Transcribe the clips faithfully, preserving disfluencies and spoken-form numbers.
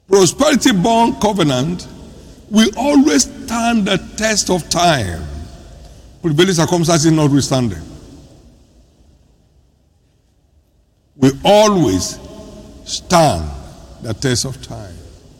prosperity-born covenant will always stand the test of time, prevailing circumstances notwithstanding. We always stand the test of time.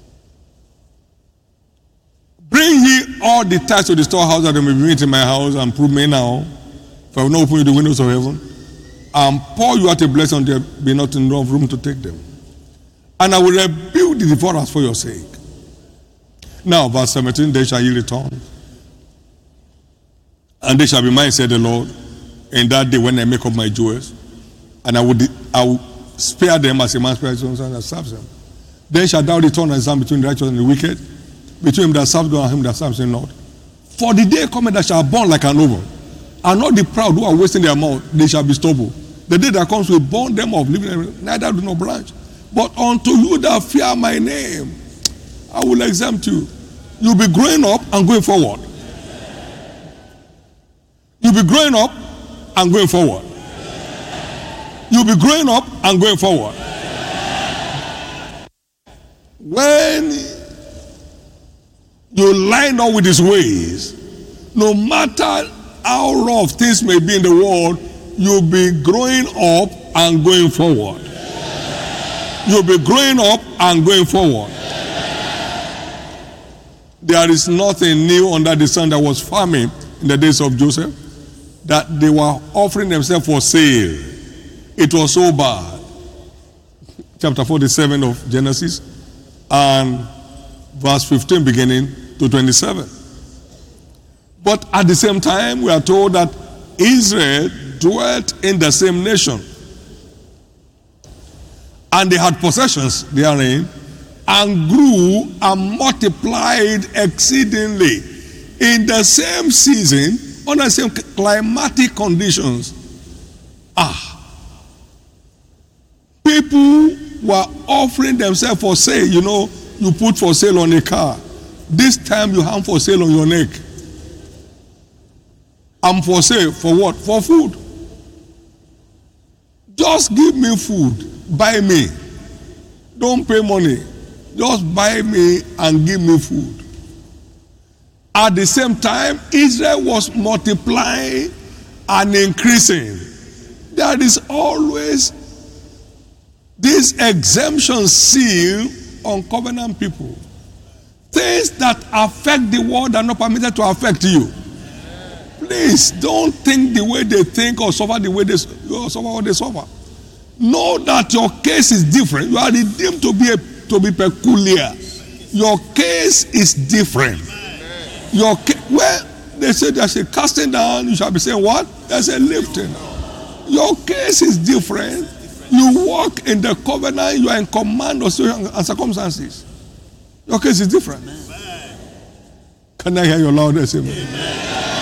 Bring ye all the tithes to the storehouse that they may be meat in my house, and prove me now, for I will not open you the windows of heaven, and pour you out a blessing, there be not enough room to take them. And I will rebuke the devourers for your sake. Now, verse seventeen, they shall ye return, and they shall be mine, said the Lord, in that day when I make up my jewels, and I will, I will spare them as a man spares his son that serves him. Then shall thou return and stand between the righteous and the wicked, between him that serves God and him that serves him not. For the day cometh that shall burn like an oven, and not the proud who are wasting their mouth, they shall be stubble. The day that comes will burn them off, living neither do not branch. But unto you that fear my name, I will exempt you. You'll be growing up and going forward. You'll be growing up and going forward. You'll be growing up and going forward. When you line up with his ways, no matter how rough things may be in the world, you'll be growing up and going forward. You'll be growing up and going forward. There is nothing new under the sun. That was farming in the days of Joseph, that they were offering themselves for sale. It was so bad. Chapter forty-seven of Genesis and verse fifteen beginning to twenty-seven. But at the same time, we are told that Israel dwelt in the same nation, and they had possessions therein, and grew and multiplied exceedingly in the same season, under the same climatic conditions. Ah, people were offering themselves for sale. You know, you put for sale on a car. This time you have for sale on your neck. I'm for sale for what? For food. Just give me food. Buy me. Don't pay money. Just buy me and give me food. At the same time, Israel was multiplying and increasing. There is always this exemption seal on covenant people. Things that affect the world are not permitted to affect you. Please don't think the way they think or suffer the way they suffer what they suffer. Know that your case is different. You are redeemed to be a, to be peculiar. Your case is different. Your ca- well, they say there's a casting down. You shall be saying what? There's a lifting. Your case is different. You walk in the covenant. You are in command of situations and circumstances. Your case is different. Can I hear your loudest amen?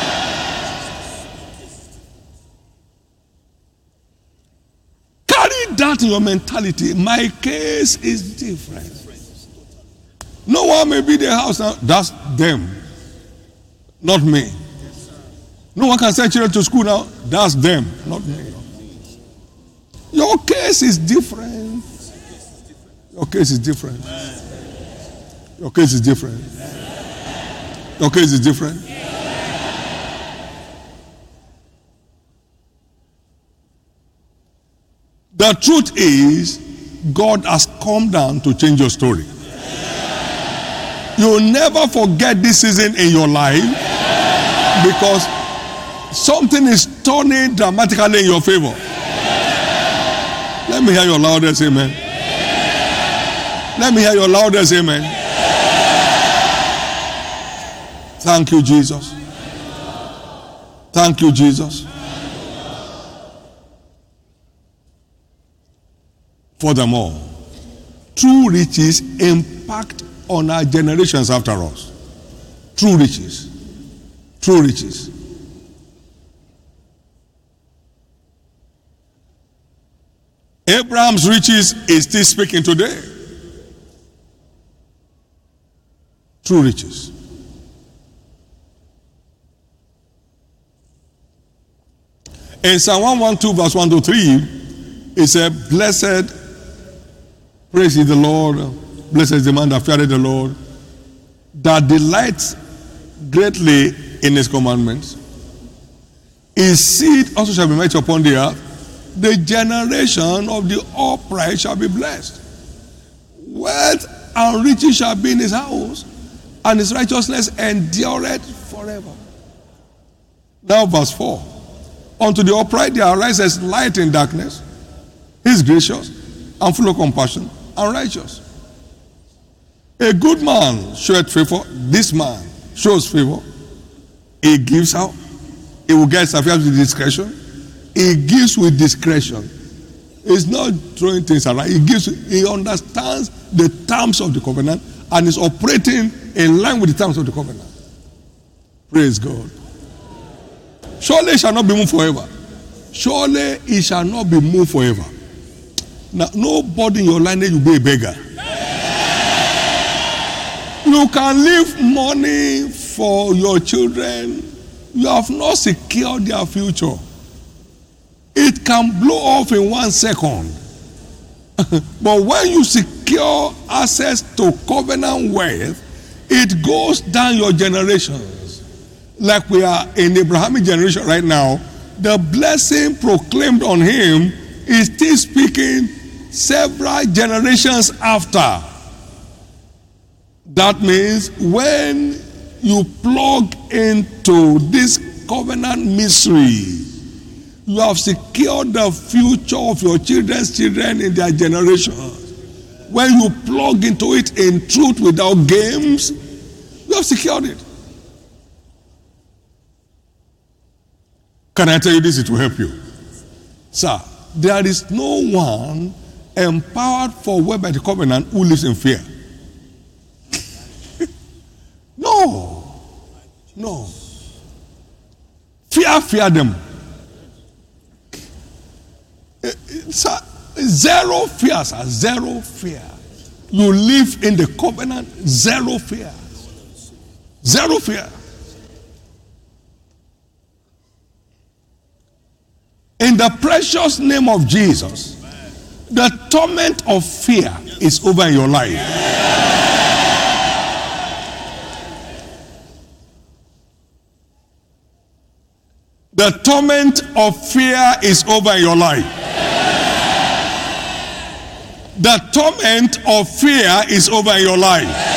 That in your mentality, my case is different. No one may be the house now. That's them, not me. No one can send children to school now. That's them, not me. Your case is different. Your case is different. Your case is different. Your case is different. The truth is, God has come down to change your story. You'll never forget this season in your life, because something is turning dramatically in your favor. Let me hear your loudest amen. Let me hear your loudest amen. Thank you, Jesus. Thank you, Jesus. Furthermore, true riches impact on our generations after us. True riches. True riches. Abraham's riches is still speaking today. True riches. In Psalm one twelve verse one to three, it said, blessed, praise ye the Lord, blessed is the man that feareth the Lord, that delights greatly in his commandments. His seed also shall be mighty upon the earth. The generation of the upright shall be blessed. Wealth and riches shall be in his house, and his righteousness endureth forever. Now verse four. Unto the upright there arises light in darkness. He is gracious and full of compassion and righteous. A good man showeth favor. This man shows favor. He gives out. He will get affairs with discretion. He gives with discretion. He's not throwing things around. He gives. He understands the terms of the covenant and is operating in line with the terms of the covenant. Praise God. Surely it shall not be moved forever. Surely it shall not be moved forever. Now, nobody in your lineage will be a beggar. You can leave money for your children. You have not secured their future. It can blow off in one second. But when you secure access to covenant wealth, it goes down your generations. Like we are in the Abrahamic generation right now, the blessing proclaimed on him is still speaking several generations after. That means when you plug into this covenant mystery, you have secured the future of your children's children in their generations. When you plug into it in truth without games, you have secured it. Can I tell you this? It will help you. Sir, there is no one empowered for work by the covenant who lives in fear. No. No. Fear, fear them. Sir, zero fear, sir. Zero fear. You live in the covenant, zero fear. Zero fear. In the precious name of Jesus, the torment of fear is over in your life. The torment of fear is over in your life. The torment of fear is over in your life.